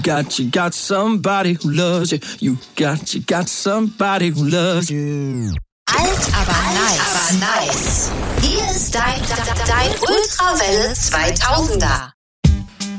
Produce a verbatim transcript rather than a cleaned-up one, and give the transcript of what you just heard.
Got you got somebody who loves you. You got you got somebody who loves you. Alt, aber nice. Aber nice. Hier ist dein, dein Ultrawelle zweitausender.